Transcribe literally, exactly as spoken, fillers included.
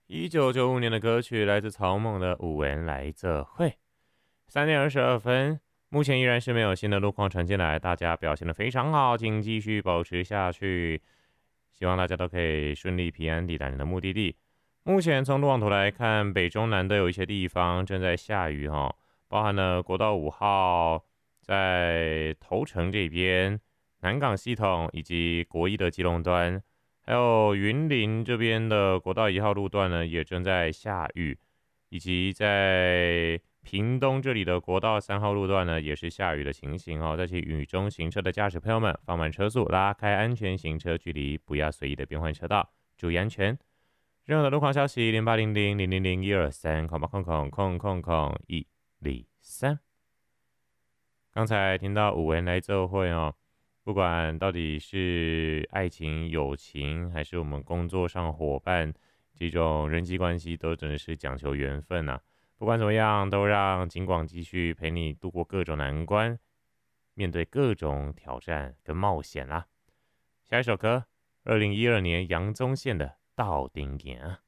一九九五年的歌曲来自草蜢的《有缘来作伙》。三点二十二分，目前依然是没有新的路况传进来，大家表现得非常好，请继续保持下去。希望大家都可以顺利平安抵达你的目的地。目前从路网图来看，北中南都有一些地方正在下雨哈，包含了国道五号在头城这边、南港系统以及国一的基隆端。还有云林这边的国道一号路段呢，也正在下雨，以及在屏东这里的国道三号路段呢，也是下雨的情形哦。在其雨中行车的驾驶朋友们，放慢车速，拉开安全行车距离，不要随意的变换车道，注意安全。任何的路况消息，零八零零零零零一二三空八空空空空空一零三。刚才听到五人来奏会哦。不管到底是爱情、友情，还是我们工作上伙伴，这种人际关系都真的是讲求缘分啊。不管怎么样，都让景广继续陪你度过各种难关，面对各种挑战跟冒险啦。下一首歌，二零一二年杨宗宪的《到顶行》。